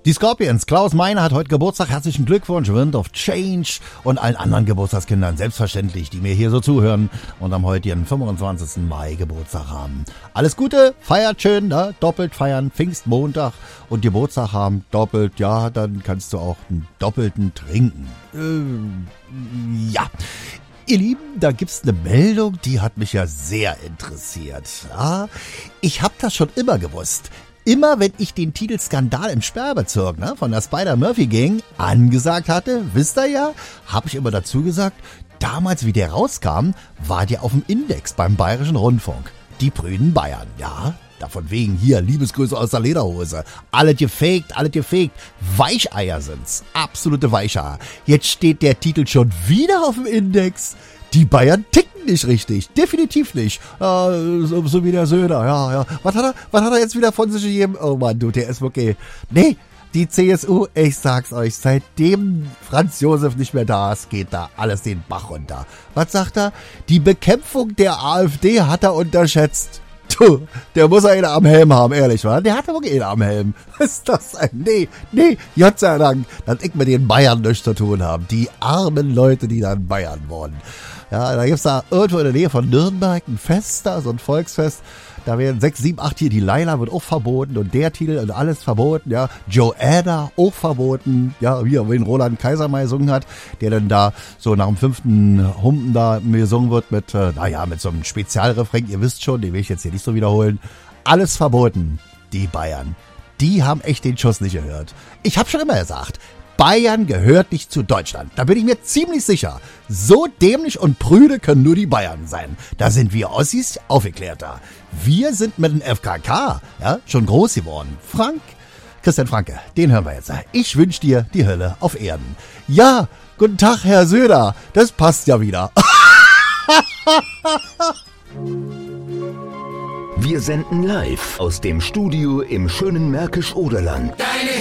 Die Scorpions, Klaus Meine hat heute Geburtstag. Herzlichen Glückwunsch, Wind of Change und allen anderen Geburtstagskindern, selbstverständlich, die mir hier so zuhören und am heutigen 25. Mai Geburtstag haben. Alles Gute, feiert schön, ne? Doppelt feiern, Pfingstmontag und Geburtstag haben, doppelt, ja, dann kannst du auch einen doppelten trinken. Ja. Ihr Lieben, da gibt's eine Meldung, die hat mich ja sehr interessiert. Ja, ich hab das schon immer gewusst. Immer wenn ich den Titel Skandal im Sperrbezirk von der Spider-Murphy-Gang angesagt hatte, wisst ihr ja, habe ich immer dazu gesagt, damals wie der rauskam, war der auf dem Index beim Bayerischen Rundfunk. Die prüden Bayern, ja, davon wegen hier, Liebesgrüße aus der Lederhose. Alles gefaked. Weicheier sind's, absolute Weicheier. Jetzt steht der Titel schon wieder auf dem Index. Die Bayern ticken nicht richtig, definitiv nicht. So wie der Söder, ja. Was hat er jetzt wieder von sich gegeben? Oh Mann, du, der ist wirklich... Nee, die CSU, ich sag's euch, seitdem Franz Josef nicht mehr da ist, geht da alles den Bach runter. Was sagt er? Die Bekämpfung der AfD hat er unterschätzt. Du, der muss einen am Helm haben, ehrlich, wa? Der hat wirklich einen am Helm. Was ist das ein? Nee, Gott sei Dank, dass ich mit den Bayern nichts zu tun habe. Die armen Leute, die dann Bayern wurden. Ja, da gibt's da irgendwo in der Nähe von Nürnberg ein Fest da, so ein Volksfest. Da werden 6, 7, 8 hier, die Laila wird auch verboten und der Titel und alles verboten, ja. Joanna auch verboten, ja, wie er Roland Kaiser mal gesungen hat, der dann da so nach dem 5. Humpen da gesungen wird mit, mit so einem Spezialrefrain, ihr wisst schon, den will ich jetzt hier nicht so wiederholen. Alles verboten, die Bayern. Die haben echt den Schuss nicht gehört. Ich hab schon immer gesagt, Bayern gehört nicht zu Deutschland. Da bin ich mir ziemlich sicher. So dämlich und prüde können nur die Bayern sein. Da sind wir Ossis aufgeklärter. Wir sind mit dem FKK schon groß geworden. Christian Franke, den hören wir jetzt. Ich wünsche dir die Hölle auf Erden. Ja, guten Tag, Herr Söder. Das passt ja wieder. Wir senden live aus dem Studio im schönen Märkisch-Oderland.